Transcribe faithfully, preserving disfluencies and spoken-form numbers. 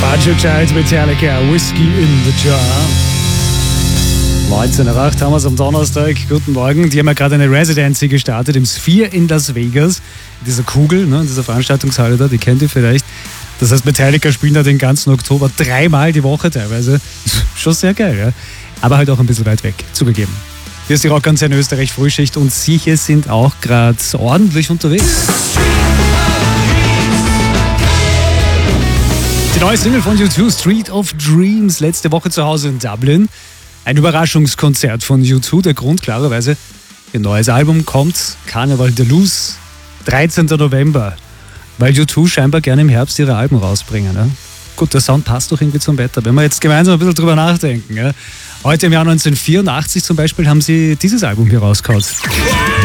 Child, Metallica, Whiskey in the Jar. neunzehn Uhr acht haben wir es am Donnerstag. Guten Morgen. Die haben ja gerade eine Residency gestartet im Sphere in Las Vegas. In dieser Kugel, ne, in dieser Veranstaltungshalle da, die kennt ihr vielleicht. Das heißt, Metallica spielen da den ganzen Oktober dreimal die Woche teilweise. Schon sehr geil, ja. Aber halt auch ein bisschen weit weg, zugegeben. Hier ist die Rockantenne Österreich Frühschicht und Sie hier sind auch gerade ordentlich unterwegs. Die neue Single von U zwei, Street of Dreams, letzte Woche zu Hause in Dublin. Ein Überraschungskonzert von U zwei. Der Grund klarerweise, ihr neues Album kommt, Carnival de Luz, dreizehnten November. Weil U zwei scheinbar gerne im Herbst ihre Alben rausbringen. Ne? Gut, der Sound passt doch irgendwie zum Wetter, wenn wir jetzt gemeinsam ein bisschen drüber nachdenken. Ja? Heute im Jahr neunzehnhundertvierundachtzig zum Beispiel haben sie dieses Album hier rausgehauen.